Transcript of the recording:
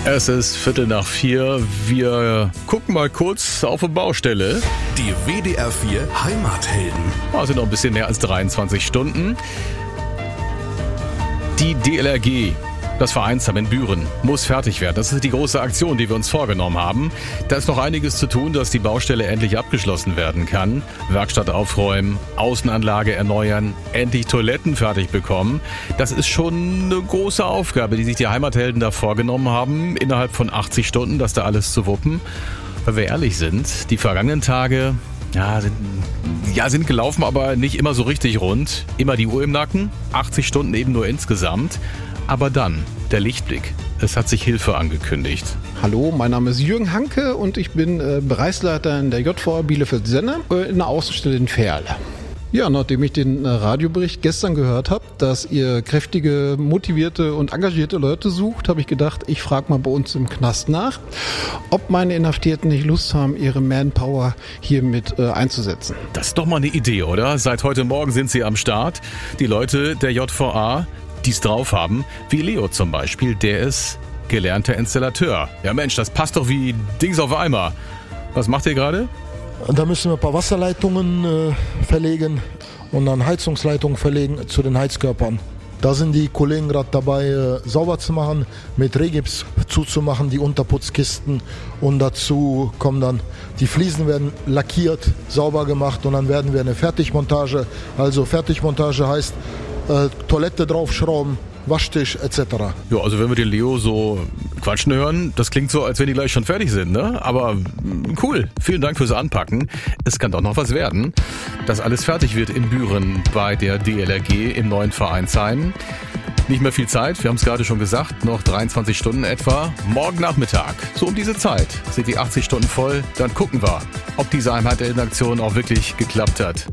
Es ist 3:15. Wir gucken mal kurz auf eine Baustelle. Die WDR 4 Heimathelden. Also noch ein bisschen mehr als 23 Stunden. Die DLRG, das Vereinsheim in Büren, muss fertig werden. Das ist die große Aktion, die wir uns vorgenommen haben. Da ist noch einiges zu tun, dass die Baustelle endlich abgeschlossen werden kann. Werkstatt aufräumen, Außenanlage erneuern, endlich Toiletten fertig bekommen. Das ist schon eine große Aufgabe, die sich die Heimathelden da vorgenommen haben, innerhalb von 80 Stunden, das da alles zu wuppen. Weil wir ehrlich sind, die vergangenen Tage sind gelaufen, aber nicht immer so richtig rund. Immer die Uhr im Nacken, 80 Stunden eben nur insgesamt. Aber dann, der Lichtblick. Es hat sich Hilfe angekündigt. Hallo, mein Name ist Jürgen Hanke und ich bin Bereichsleiter in der JVA Bielefeld-Senne in der Außenstelle in Verl. Ja, nachdem ich den Radiobericht gestern gehört habe, dass ihr kräftige, motivierte und engagierte Leute sucht, habe ich gedacht, ich frage mal bei uns im Knast nach, ob meine Inhaftierten nicht Lust haben, ihre Manpower hier mit einzusetzen. Das ist doch mal eine Idee, oder? Seit heute Morgen sind sie am Start. Die Leute der JVA, die es drauf haben, wie Leo zum Beispiel, der ist gelernter Installateur. Ja Mensch, das passt doch wie Dings auf Eimer. Was macht ihr gerade? Da müssen wir ein paar Wasserleitungen verlegen und dann Heizungsleitungen verlegen zu den Heizkörpern. Da sind die Kollegen gerade dabei, sauber zu machen, mit Rehgips zuzumachen, die Unterputzkisten. Und dazu kommen dann, die Fliesen werden lackiert, sauber gemacht und dann werden wir eine Fertigmontage. Also Fertigmontage heißt Toilette draufschrauben, Waschtisch etc. Ja, also wenn wir den Leo so quatschen hören, das klingt so, als wenn die gleich schon fertig sind, ne? Aber cool, vielen Dank fürs Anpacken. Es kann doch noch was werden, dass alles fertig wird in Büren bei der DLRG im neuen Vereinsheim. Nicht mehr viel Zeit, wir haben es gerade schon gesagt, noch 23 Stunden etwa. Morgen Nachmittag, so um diese Zeit, sind die 80 Stunden voll. Dann gucken wir, ob diese Heimatheldenaktion auch wirklich geklappt hat.